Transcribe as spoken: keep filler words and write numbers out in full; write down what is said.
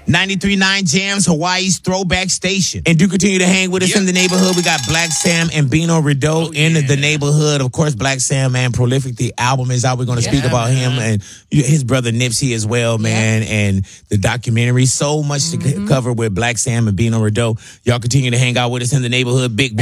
ninety-three point nine Jams, Hawaii's throwback station. And do continue to hang with us Yep. in the neighborhood. We got Black Sam and Bino Rideau Oh, in yeah. the neighborhood. Of course, Black Sam, man, prolific. The album is out. We're going to Yeah, speak about him man. and his brother Nipsey as well, man. And the documentary. So much to c- cover with Black Sam and Bino Rideau. Y'all continue to hang out with us in the neighborhood. Big